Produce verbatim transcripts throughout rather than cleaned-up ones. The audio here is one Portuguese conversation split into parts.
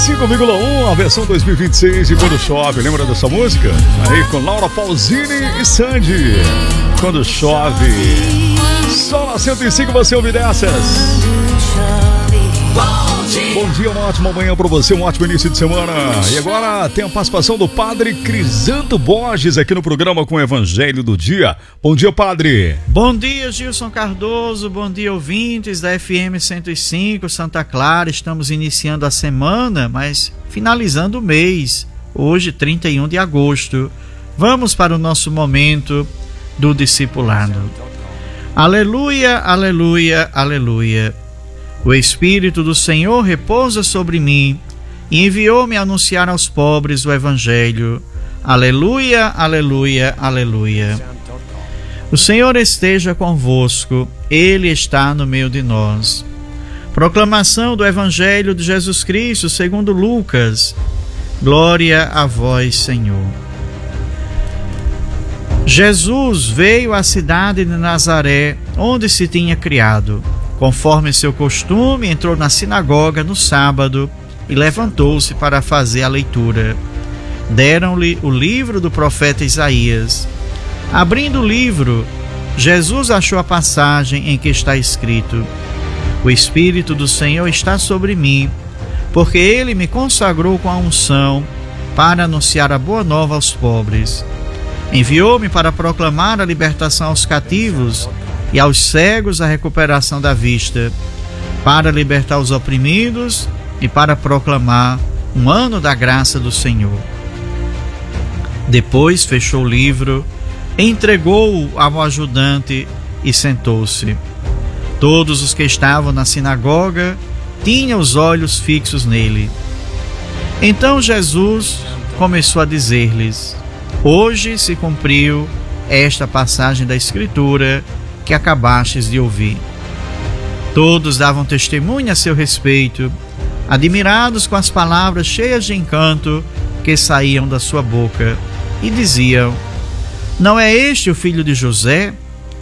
cinco vírgula um, a versão dois mil e vinte e seis de Quando Chove. Lembra dessa música? Aí com Laura Pausini e Sandy. Quando Chove. Só na cento e cinco você ouve dessas. Bom dia, uma ótima manhã pra você, um ótimo início de semana. E agora tem a participação do Padre Crisanto Borges aqui no programa com o Evangelho do Dia. Bom dia, Padre. Bom dia, Gilson Cardoso. Bom dia, ouvintes da F M cento e cinco, Santa Clara. Estamos iniciando a semana, mas finalizando o mês. Hoje, trinta e um de agosto. Vamos para o nosso momento do discipulado. Aleluia, aleluia, aleluia. O Espírito do Senhor repousa sobre mim e enviou-me a anunciar aos pobres o Evangelho. Aleluia, aleluia, aleluia. O Senhor esteja convosco, Ele está no meio de nós. Proclamação do Evangelho de Jesus Cristo segundo Lucas. Glória a vós, Senhor. Jesus veio à cidade de Nazaré, onde se tinha criado. Conforme seu costume, entrou na sinagoga no sábado e levantou-se para fazer a leitura. Deram-lhe o livro do profeta Isaías. Abrindo o livro, Jesus achou a passagem em que está escrito: O Espírito do Senhor está sobre mim, porque Ele me consagrou com a unção para anunciar a boa nova aos pobres. Enviou-me para proclamar a libertação aos cativos e aos cegos a recuperação da vista, para libertar os oprimidos e para proclamar um ano da graça do Senhor. Depois fechou o livro, entregou-o ao ajudante e sentou-se. Todos os que estavam na sinagoga tinham os olhos fixos nele. Então Jesus começou a dizer-lhes: Hoje se cumpriu esta passagem da Escritura que acabastes de ouvir. Todos davam testemunho a seu respeito, admirados com as palavras cheias de encanto que saíam da sua boca, e diziam: Não é este o filho de José?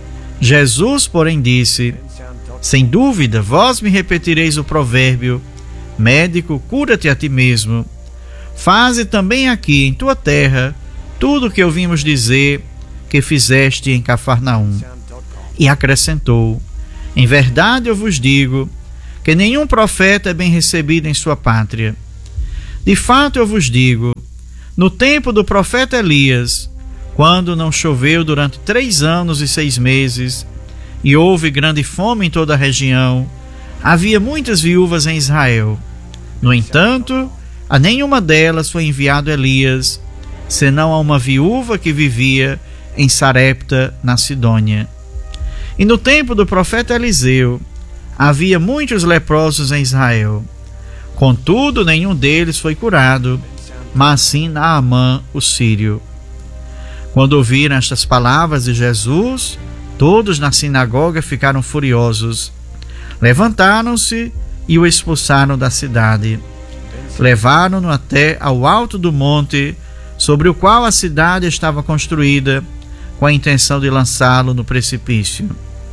Jesus, porém, disse: Sem dúvida, vós me repetireis o provérbio: Médico, cura-te a ti mesmo. Faze também aqui em tua terra tudo o que ouvimos dizer que fizeste em Cafarnaum. E acrescentou: Em verdade eu vos digo que nenhum profeta é bem recebido em sua pátria. De fato eu vos digo, no tempo do profeta Elias, quando não choveu durante três anos e seis meses, e houve grande fome em toda a região, havia muitas viúvas em Israel. No entanto, a nenhuma delas foi enviado Elias, senão a uma viúva que vivia em Sarepta, na Sidônia. E no tempo do profeta Eliseu, havia muitos leprosos em Israel. Contudo, nenhum deles foi curado, mas sim Naamã, o sírio. Quando ouviram estas palavras de Jesus, todos na sinagoga ficaram furiosos. Levantaram-se e o expulsaram da cidade. Levaram-no até ao alto do monte, sobre o qual a cidade estava construída, com a intenção de lançá-lo no precipício.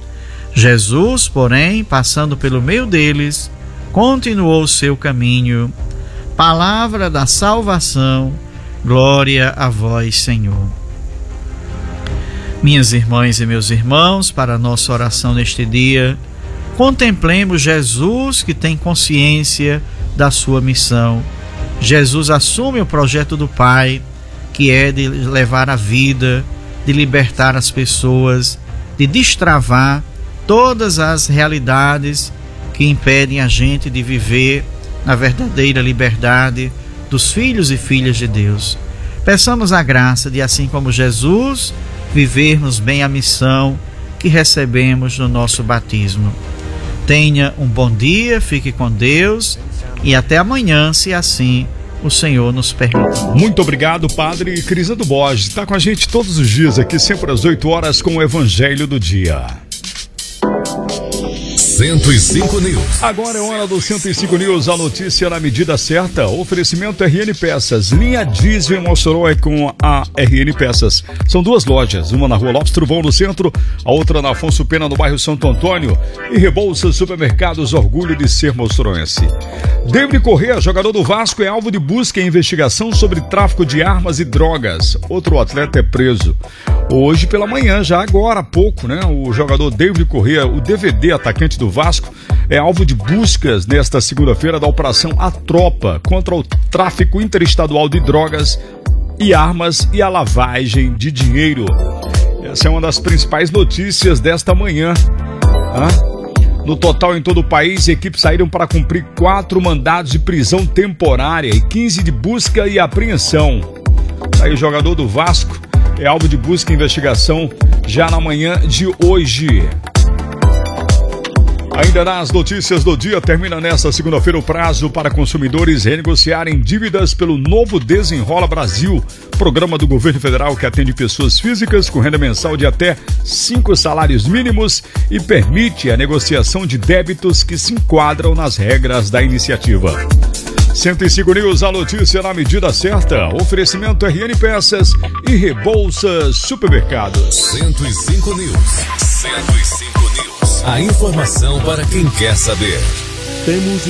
Jesus, porém, passando pelo meio deles, continuou o seu caminho. Palavra da salvação, glória a vós, Senhor. Minhas irmãs e meus irmãos, para a nossa oração neste dia, contemplemos Jesus, que tem consciência da sua missão. Jesus assume o projeto do Pai, que é de levar a vida, de libertar as pessoas, de destravar todas as realidades que impedem a gente de viver na verdadeira liberdade dos filhos e filhas de Deus. Peçamos a graça de, assim como Jesus, vivermos bem a missão que recebemos no nosso batismo. Tenha um bom dia, fique com Deus e até amanhã, se assim o Senhor nos permite. Muito obrigado, Padre Crisanto Borges. Está com a gente todos os dias aqui, sempre às oito horas, com o Evangelho do Dia. cento e cinco News. Agora é hora do cento e cinco News, a notícia na medida certa. Oferecimento R N Peças. Linha Diesel em Mossoró é com a R N Peças. São duas lojas, uma na rua Lopes Truvão no centro, a outra na Afonso Pena no bairro Santo Antônio. E Rebouças Supermercados, orgulho de ser moçoroense. David Corrêa, jogador do Vasco, é alvo de busca e investigação sobre tráfico de armas e drogas. Outro atleta é preso. Hoje pela manhã, já agora há pouco, né? O jogador David Corrêa, o D V D, atacante do Vasco, é alvo de buscas nesta segunda-feira da Operação A Tropa contra o tráfico interestadual de drogas e armas e a lavagem de dinheiro. Essa é uma das principais notícias desta manhã. Ah? No total, em todo o país, equipes saíram para cumprir quatro mandados de prisão temporária e quinze de busca e apreensão. Aí o jogador do Vasco é alvo de busca e investigação já na manhã de hoje. Ainda nas notícias do dia, termina nesta segunda-feira o prazo para consumidores renegociarem dívidas pelo novo Desenrola Brasil, programa do governo federal que atende pessoas físicas com renda mensal de até cinco salários mínimos e permite a negociação de débitos que se enquadram nas regras da iniciativa. cento e cinco News, a notícia na medida certa. Oferecimento R N Peças e Rebouças Supermercados. cento e cinco News. cento e cinco News. A informação para quem quer saber. Temos